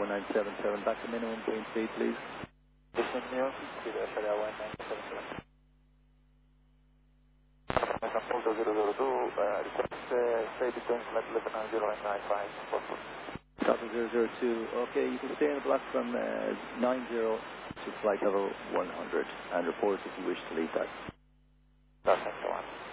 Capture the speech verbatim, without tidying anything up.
nine seven seven, back to minimum green speed, please. Houston, Neo, Kilo Australia one nine seven seven. Delta zero zero two, uh, request uh, stay between flight eleven nine zero and nine five. Delta zero zero two, okay, you can stay in the block from uh, nine zero to flight level one hundred and report if you wish to leave that. That's the one.